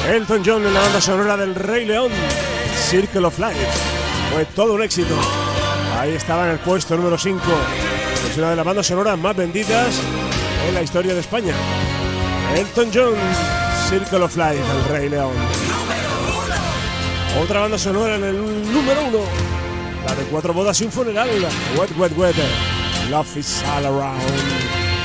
Elton John en la banda sonora del Rey León, Circle of Life. Fue todo un éxito. Ahí estaba en el puesto número 5. Es una de las bandas sonoras más vendidas en la historia de España. Elton John, Circle of Life, el Rey León. Otra banda sonora en el número 1, la de 4 bodas y un funeral, Wet, Wet, Wet, Love is all around.